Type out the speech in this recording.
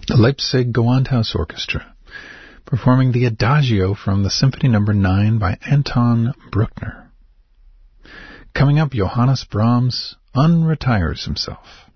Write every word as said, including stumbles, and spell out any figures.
the Leipzig Gewandhaus Orchestra, performing the Adagio from the Symphony Number nine by Anton Bruckner. Coming up, Johannes Brahms unretires himself.